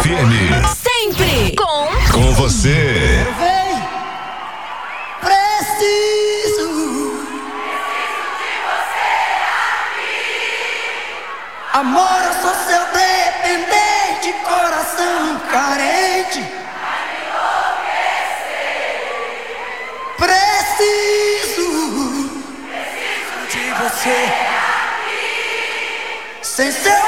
FM. Sempre com você. Vem, preciso de você aqui. Amor, eu sou seu dependente, coração carente. Preciso de você. Sem ser